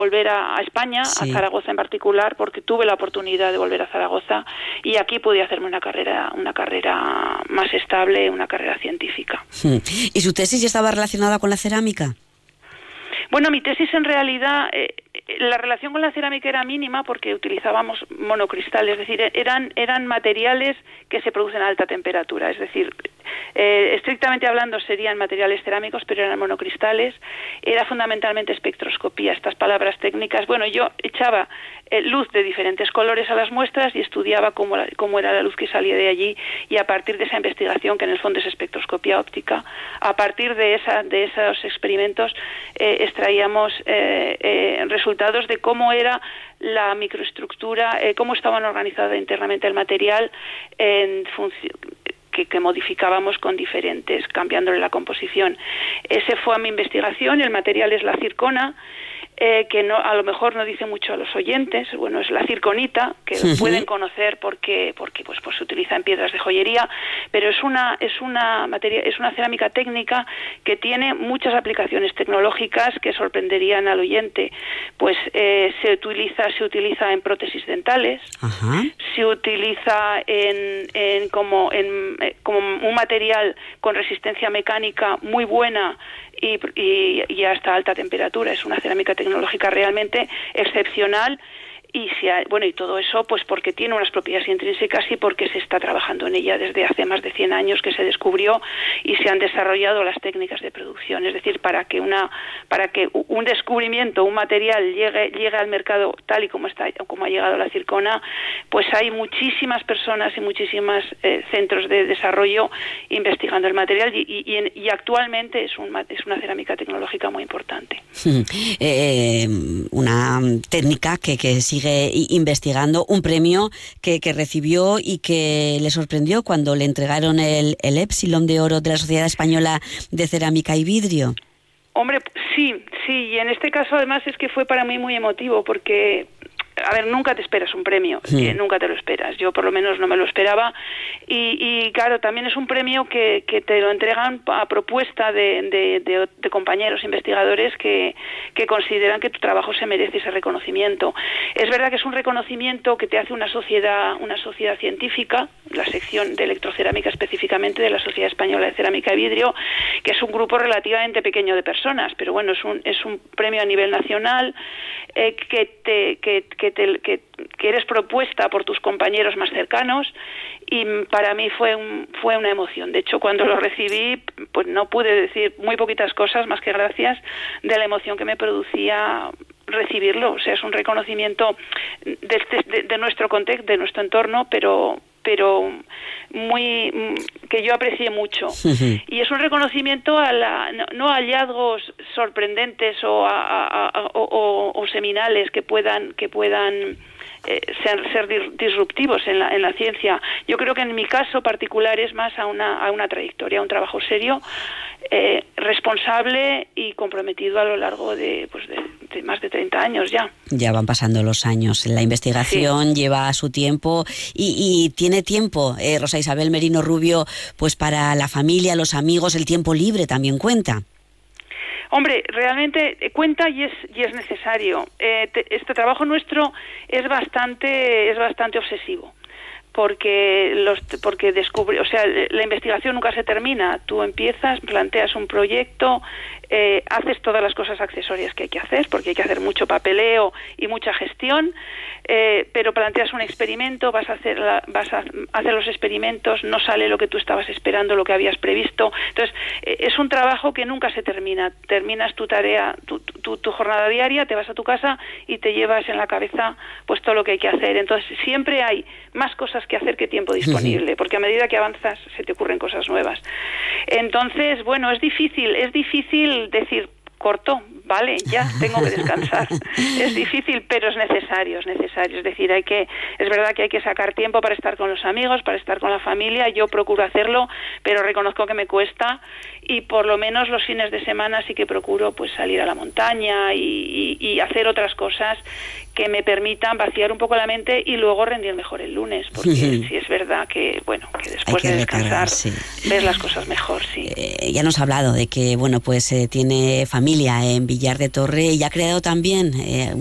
volver a España, sí, a Zaragoza en particular, porque tuve la oportunidad de volver a Zaragoza y aquí pude hacerme una carrera más estable, una carrera científica. ¿Y su tesis ya estaba relacionada con la cerámica? Bueno, mi tesis en realidad, la relación con la cerámica era mínima porque utilizábamos monocristal, es decir, eran materiales que se producen a alta temperatura, es decir, estrictamente hablando serían materiales cerámicos, pero eran monocristales, era fundamentalmente espectroscopía, estas palabras técnicas. Bueno, yo echaba luz de diferentes colores a las muestras y estudiaba cómo era la luz que salía de allí, y a partir de esa investigación, que en el fondo es espectroscopía óptica, a partir de esos experimentos extraíamos resultados de cómo era la microestructura, cómo estaban organizadas internamente el material en función que modificábamos con diferentes, cambiándole la composición. Ese fue mi investigación. El material es la zircona, que no, a lo mejor no dice mucho a los oyentes. Bueno, es la zirconita, que pueden conocer porque pues se utiliza en piedras de joyería, pero es una cerámica técnica que tiene muchas aplicaciones tecnológicas que sorprenderían al oyente. Pues se utiliza en prótesis dentales, se utiliza como un material con resistencia mecánica muy buena y hasta alta temperatura. Es una cerámica tecnológica realmente excepcional. Y todo eso pues porque tiene unas propiedades intrínsecas y porque se está trabajando en ella desde hace más de 100 años que se descubrió y se han desarrollado las técnicas de producción. Es decir, para que un descubrimiento, un material llegue al mercado tal y como ha llegado la zircona, pues hay muchísimas personas y muchísimos centros de desarrollo investigando el material y actualmente es una cerámica tecnológica muy importante. Una técnica que sigue investigando, un premio que recibió y que le sorprendió cuando le entregaron el Epsilon de Oro de la Sociedad Española de Cerámica y Vidrio. Hombre, sí, y en este caso además es que fue para mí muy emotivo porque, a ver, nunca te esperas un premio, nunca te lo esperas. Yo por lo menos no me lo esperaba y claro, también es un premio que te lo entregan a propuesta de compañeros investigadores que consideran que tu trabajo se merece ese reconocimiento. Es verdad que es un reconocimiento que te hace una sociedad científica, la sección de electrocerámica específicamente de la Sociedad Española de Cerámica y Vidrio, que es un grupo relativamente pequeño de personas, pero bueno, es un premio a nivel nacional que eres propuesta por tus compañeros más cercanos, y para mí fue una emoción. De hecho, cuando lo recibí, pues no pude decir muy poquitas cosas más que gracias de la emoción que me producía recibirlo. O sea, es un reconocimiento de nuestro contexto, de nuestro entorno, pero que yo aprecié mucho. Y es un reconocimiento no a hallazgos sorprendentes o seminales que puedan ser disruptivos en la ciencia. Yo creo que en mi caso particular es más a una trayectoria, a un trabajo serio, responsable y comprometido a lo largo de más de 30 años ya. Ya van pasando los años. La investigación lleva su tiempo y tiene tiempo, Rosa Isabel Merino Rubio, pues para la familia, los amigos, el tiempo libre también cuenta. Hombre, realmente cuenta y es necesario. Este trabajo nuestro es bastante obsesivo. Porque descubre, o sea, la investigación nunca se termina. Tú empiezas, planteas un proyecto, haces todas las cosas accesorias que hay que hacer, porque hay que hacer mucho papeleo y mucha gestión, pero planteas un experimento, vas a hacer los experimentos, no sale lo que tú estabas esperando, lo que habías previsto. Entonces, es un trabajo que nunca se termina. Terminas tu tarea, tu jornada diaria, te vas a tu casa y te llevas en la cabeza pues todo lo que hay que hacer. Entonces, siempre hay más cosas que hacer que tiempo disponible, porque a medida que avanzas se te ocurren cosas nuevas. Entonces, bueno, es difícil decir corto, vale, ya tengo que descansar. Es difícil, pero es necesario. Es decir, es verdad que hay que sacar tiempo para estar con los amigos, para estar con la familia. Yo procuro hacerlo, pero reconozco que me cuesta, y por lo menos los fines de semana sí que procuro pues salir a la montaña y hacer otras cosas que me permitan vaciar un poco la mente y luego rendir mejor el lunes, porque sí es verdad que después de descansar ves las cosas mejor, sí. Ya nos ha hablado de que tiene familia en Villar de Torre y ha creado también